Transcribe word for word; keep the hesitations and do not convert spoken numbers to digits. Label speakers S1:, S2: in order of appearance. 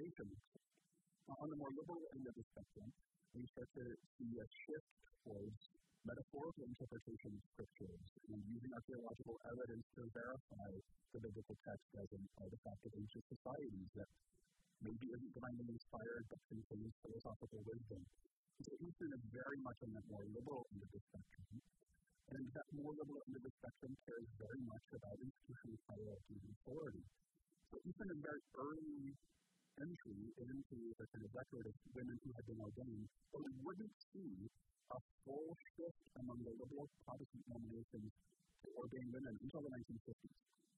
S1: Eastern medicine. Now, on the more liberal end of the spectrum, we start to see a shift towards metaphorical interpretation of scriptures and using archaeological evidence to verify the biblical text as an artifact of ancient societies that maybe isn't divinely inspired but contains philosophical wisdom. And so Eastern is very much on that more liberal end of the spectrum. And that more liberal end of the spectrum cares very much about institutional hierarchy and authority. So Eastern is very early entry into the kind of record of women who had been ordained, but we wouldn't see a full shift among the liberal Protestant denominations to ordain women until the nineteen fifties.